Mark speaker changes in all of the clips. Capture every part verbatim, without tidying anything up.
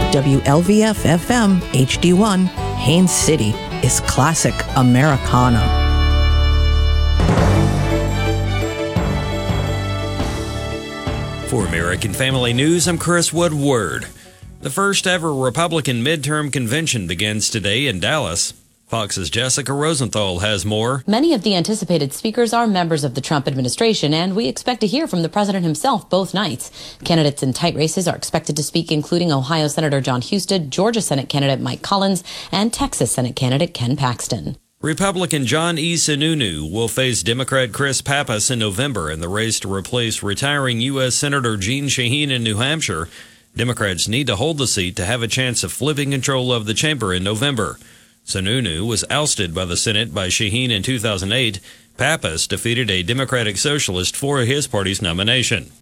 Speaker 1: W L V F F M H D one, Haines City is classic Americana.
Speaker 2: For American Family News, I'm Chris Woodward. The first ever Republican midterm convention begins today in Dallas. Fox's Jessica Rosenthal has more.
Speaker 3: Many of the anticipated speakers are members of the Trump administration, and we expect to hear from the president himself both nights. Candidates in tight races are expected to speak, including Ohio Senator Jon Husted, Georgia Senate candidate Mike Collins, and Texas Senate candidate Ken Paxton.
Speaker 2: Republican John E. Sununu will face Democrat Chris Pappas in November in the race to replace retiring U S Senator Jeanne Shaheen in New Hampshire. Democrats need to hold the seat to have a chance of flipping control of the chamber in November. Sununu was ousted by the Senate by Shaheen in two thousand eight. Pappas defeated a Democratic Socialist for his party's nomination.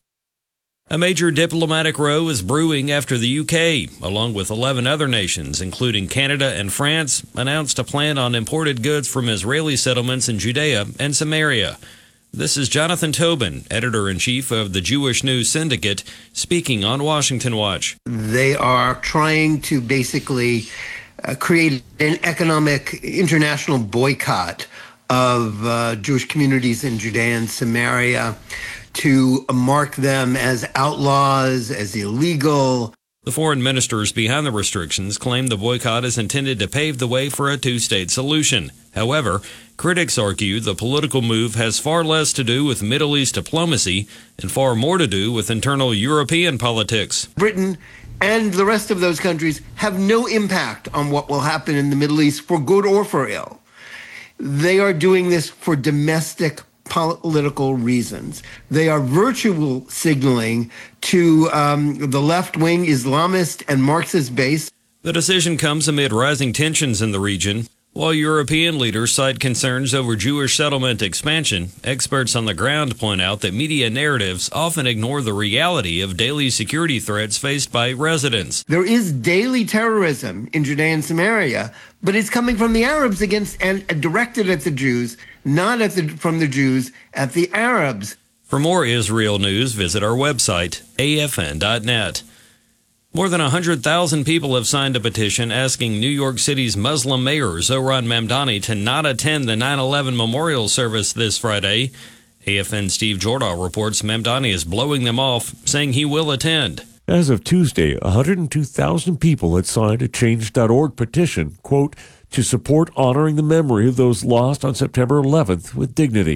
Speaker 2: A major diplomatic row is brewing after the U K, along with eleven other nations, including Canada and France, announced a plan on imported goods from Israeli settlements in Judea and Samaria. This is Jonathan Tobin, editor-in-chief of the Jewish News Syndicate, speaking on Washington Watch.
Speaker 4: They are trying to basically Uh, create an economic international boycott of uh, Jewish communities in Judea and Samaria, to mark them as outlaws, as illegal.
Speaker 2: The foreign ministers behind the restrictions claim the boycott is intended to pave the way for a two-state solution. However, critics argue the political move has far less to do with Middle East diplomacy and far more to do with internal European politics.
Speaker 4: Britain and the rest of those countries have no impact on what will happen in the Middle East, for good or for ill. They are doing this for domestic political reasons. They are virtual signaling to um, the left-wing Islamist and Marxist base.
Speaker 2: The decision comes amid rising tensions in the region. While European leaders cite concerns over Jewish settlement expansion, experts on the ground point out that media narratives often ignore the reality of daily security threats faced by residents.
Speaker 4: There is daily terrorism in Judea and Samaria, but it's coming from the Arabs against and directed at the Jews, not at the, from the Jews at the Arabs.
Speaker 2: For more Israel news, visit our website, A F N dot net. More than one hundred thousand people have signed a petition asking New York City's Muslim mayor Zohran Mamdani to not attend the nine eleven memorial service this Friday. A F N's Steve Jordahl reports Mamdani is blowing them off, saying he will attend.
Speaker 5: As of Tuesday, one hundred two thousand people had signed a change dot org petition, quote, to support honoring the memory of those lost on September eleventh with dignity.